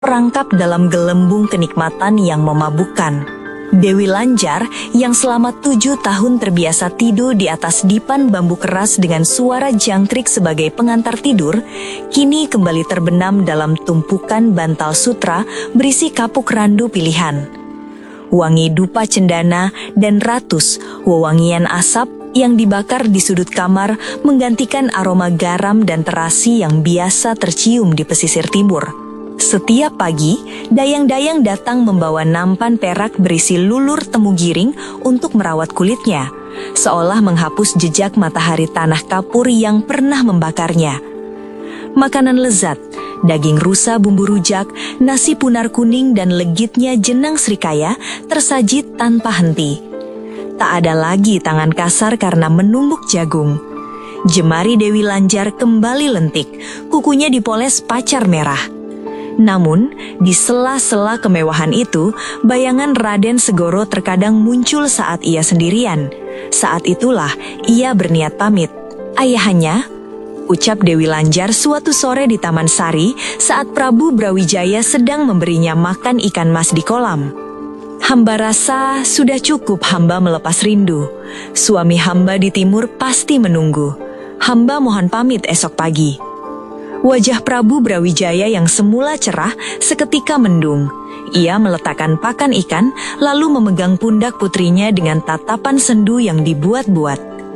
perangkap dalam gelembung kenikmatan yang memabukkan. Dewi Lanjar yang selama 7 tahun terbiasa tidur di atas dipan bambu keras dengan suara jangkrik sebagai pengantar tidur, kini kembali terbenam dalam tumpukan bantal sutra berisi kapuk randu pilihan. Wangi dupa cendana dan ratus wewangian asap yang dibakar di sudut kamar menggantikan aroma garam dan terasi yang biasa tercium di pesisir timur. Setiap pagi, dayang-dayang datang membawa nampan perak berisi lulur temu giring untuk merawat kulitnya, seolah menghapus jejak matahari tanah kapur yang pernah membakarnya. Makanan lezat, daging rusa bumbu rujak, nasi punar kuning dan legitnya jenang srikaya tersaji tanpa henti. Tak ada lagi tangan kasar karena menumbuk jagung. Jemari Dewi Lanjar kembali lentik, kukunya dipoles pacar merah. Namun, di sela-sela kemewahan itu, bayangan Raden Segoro terkadang muncul saat ia sendirian. Saat itulah ia berniat pamit. "Ayahanya," ucap Dewi Lanjar suatu sore di Taman Sari saat Prabu Brawijaya sedang memberinya makan ikan mas di kolam. "Hamba rasa sudah cukup hamba melepas rindu. Suami hamba di timur pasti menunggu. Hamba mohon pamit esok pagi." Wajah Prabu Brawijaya yang semula cerah seketika mendung. Ia meletakkan pakan ikan lalu memegang pundak putrinya dengan tatapan sendu yang dibuat-buat.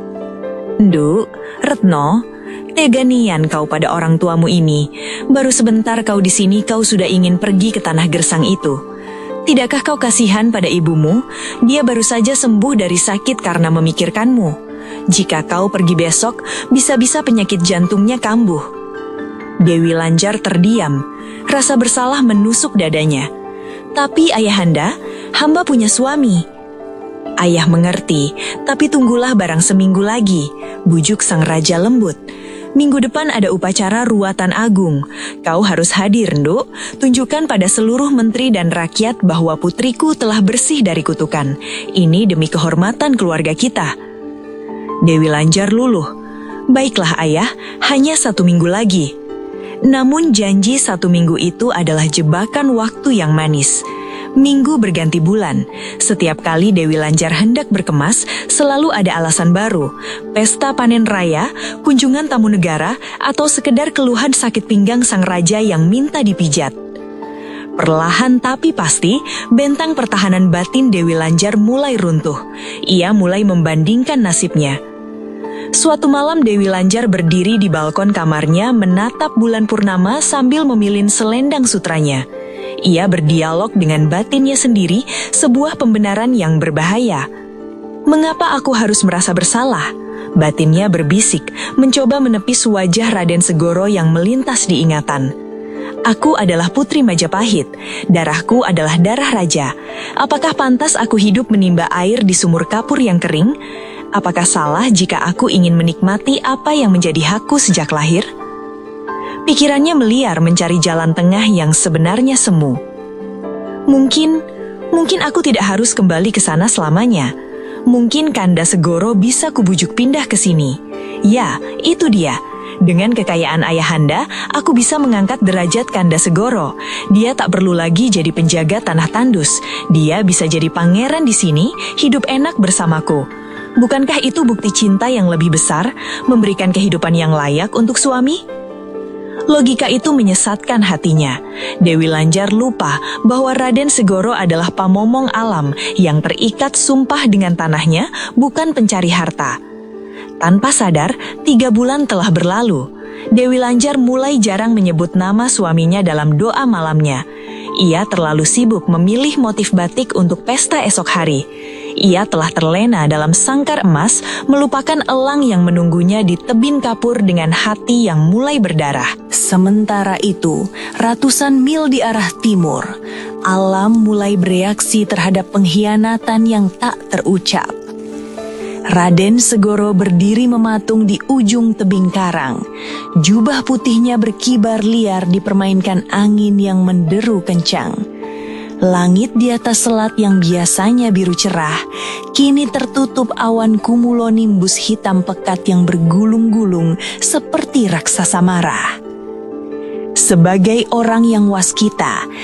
"Nduk, Retno, tega nian kau pada orang tuamu ini. Baru sebentar kau di sini kau sudah ingin pergi ke tanah gersang itu. Tidakkah kau kasihan pada ibumu? Dia baru saja sembuh dari sakit karena memikirkanmu. Jika kau pergi besok, bisa-bisa penyakit jantungnya kambuh." Dewi Lanjar terdiam, rasa bersalah menusuk dadanya. "Tapi ayahanda, hamba punya suami." "Ayah mengerti, tapi tunggulah barang seminggu lagi," bujuk sang raja lembut. "Minggu depan ada upacara ruatan agung. Kau harus hadir, Nduk. Tunjukkan pada seluruh menteri dan rakyat bahwa putriku telah bersih dari kutukan. Ini demi kehormatan keluarga kita." Dewi Lanjar luluh. "Baiklah ayah, hanya 1 minggu lagi." Namun janji 1 minggu itu adalah jebakan waktu yang manis. Minggu berganti bulan. Setiap kali Dewi Lanjar hendak berkemas, selalu ada alasan baru. Pesta panen raya, kunjungan tamu negara, atau sekedar keluhan sakit pinggang sang raja yang minta dipijat. Perlahan tapi pasti, bentang pertahanan batin Dewi Lanjar mulai runtuh. Ia mulai membandingkan nasibnya. Suatu malam Dewi Lanjar berdiri di balkon kamarnya menatap bulan purnama sambil memilin selendang sutranya. Ia berdialog dengan batinnya sendiri, sebuah pembenaran yang berbahaya. "Mengapa aku harus merasa bersalah?" batinnya berbisik, mencoba menepis wajah Raden Segoro yang melintas di ingatan. "Aku adalah putri Majapahit, darahku adalah darah raja. Apakah pantas aku hidup menimba air di sumur kapur yang kering? Apakah salah jika aku ingin menikmati apa yang menjadi hakku sejak lahir?" Pikirannya meliar mencari jalan tengah yang sebenarnya semu. Mungkin aku tidak harus kembali ke sana selamanya. Mungkin Kanda Segoro bisa kubujuk pindah ke sini. Ya, itu dia. Dengan kekayaan ayahanda, aku bisa mengangkat derajat Kanda Segoro. Dia tak perlu lagi jadi penjaga tanah tandus. Dia bisa jadi pangeran di sini, hidup enak bersamaku. Bukankah itu bukti cinta yang lebih besar, memberikan kehidupan yang layak untuk suami? Logika itu menyesatkan hatinya. Dewi Lanjar lupa bahwa Raden Segoro adalah pamomong alam yang terikat sumpah dengan tanahnya, bukan pencari harta. Tanpa sadar, 3 bulan telah berlalu. Dewi Lanjar mulai jarang menyebut nama suaminya dalam doa malamnya. Ia terlalu sibuk memilih motif batik untuk pesta esok hari. Ia telah terlena dalam sangkar emas, melupakan elang yang menunggunya di tebing kapur dengan hati yang mulai berdarah. Sementara itu, ratusan mil di arah timur, alam mulai bereaksi terhadap pengkhianatan yang tak terucap. Raden Segoro berdiri mematung di ujung tebing karang. Jubah putihnya berkibar liar dipermainkan angin yang menderu kencang. Langit di atas selat yang biasanya biru cerah, kini tertutup awan cumulonimbus hitam pekat yang bergulung-gulung seperti raksasa marah. Sebagai orang yang waskita,